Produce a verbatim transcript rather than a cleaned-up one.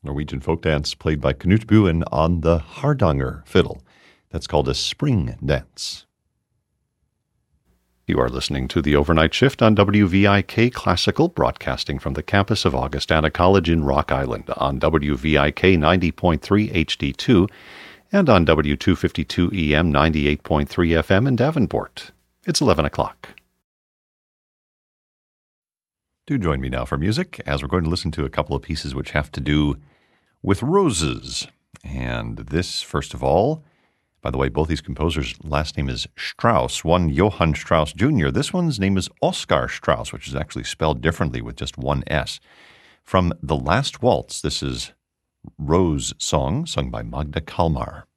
Norwegian folk dance played by Knut Buen on the Hardanger fiddle. That's called a spring dance. You are listening to the Overnight Shift on W V I K Classical, broadcasting from the campus of Augustana College in Rock Island on W V I K ninety point three H D two and on W two fifty-two E M ninety-eight point three F M in Davenport. It's eleven o'clock. Do join me now for music, as we're going to listen to a couple of pieces which have to do with roses. And this, first of all, by the way, both these composers' last name is Strauss. One, Johann Strauss Junior This one's name is Oskar Strauss, which is actually spelled differently with just one S. From The Last Waltz, this is Rose Song, sung by Magda Kalmar.